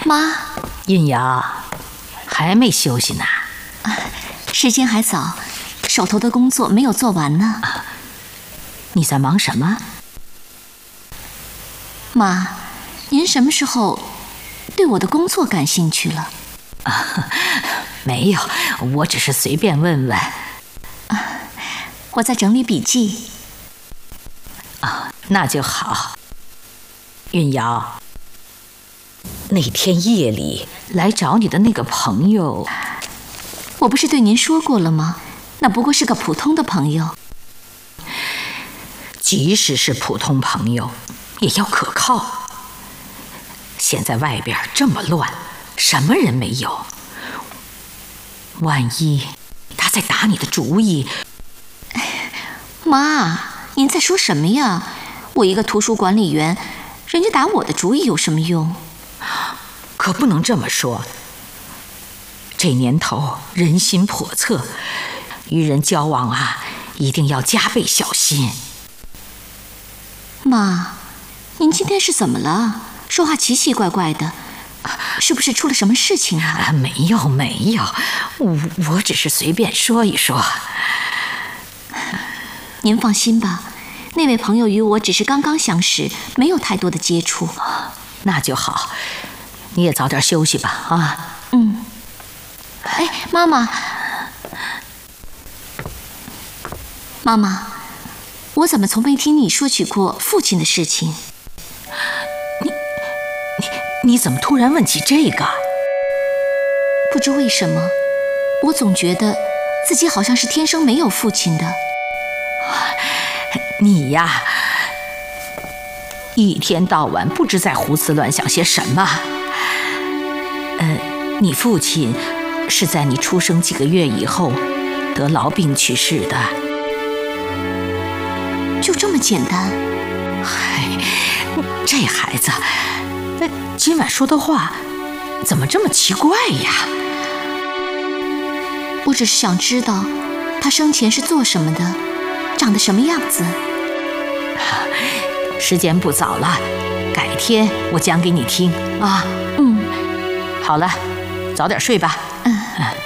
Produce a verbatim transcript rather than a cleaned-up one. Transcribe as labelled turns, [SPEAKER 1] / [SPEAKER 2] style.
[SPEAKER 1] 妈，
[SPEAKER 2] 印瑶，还没休息呢？
[SPEAKER 1] 啊，时间还早，手头的工作没有做完呢。
[SPEAKER 2] 啊，你在忙什么？
[SPEAKER 1] 妈，您什么时候对我的工作感兴趣了？
[SPEAKER 2] 啊，没有，我只是随便问问。
[SPEAKER 1] 啊，我在整理笔记。
[SPEAKER 2] 啊，那就好。韵瑶，那天夜里来找你的那个朋友，
[SPEAKER 1] 我不是对您说过了吗？那不过是个普通的朋友。
[SPEAKER 2] 即使是普通朋友，也要可靠。现在外边这么乱，什么人没有？万一他在打你的主意……
[SPEAKER 1] 妈，您在说什么呀？我一个图书管理员，人家打我的主意有什么用？
[SPEAKER 2] 可不能这么说。这年头人心叵测，与人交往啊，一定要加倍小心。
[SPEAKER 1] 妈，您今天是怎么了？说话奇奇怪怪的，是不是出了什么事情啊？
[SPEAKER 2] 啊，没有没有，我我只是随便说一说。
[SPEAKER 1] 您放心吧，那位朋友与我只是刚刚相识，没有太多的接触。
[SPEAKER 2] 那就好，你也早点休息吧啊。
[SPEAKER 1] 嗯。哎，妈妈，妈妈，我怎么从没听你说起过父亲的事情？
[SPEAKER 2] 你你你怎么突然问起这个？
[SPEAKER 1] 不知为什么，我总觉得自己好像是天生没有父亲的。
[SPEAKER 2] 你呀，一天到晚不知在胡思乱想些什么。呃，你父亲是在你出生几个月以后得痨病去世的。
[SPEAKER 1] 就这么简单？
[SPEAKER 2] 嗨，这孩子，今晚说的话怎么这么奇怪呀？
[SPEAKER 1] 我只是想知道他生前是做什么的，长得什么样子。
[SPEAKER 2] 时间不早了，改天我讲给你听啊。
[SPEAKER 1] 嗯，
[SPEAKER 2] 好了，早点睡吧。
[SPEAKER 1] 嗯。